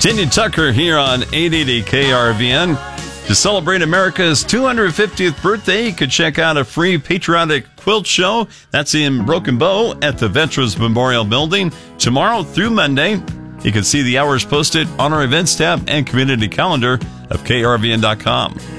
Tanya Tucker here on 880 KRVN. To celebrate America's 250th birthday, you could check out a free patriotic quilt show. That's in Broken Bow at the Veterans Memorial Building tomorrow through Monday. You can see the hours posted on our events tab and community calendar of KRVN.com.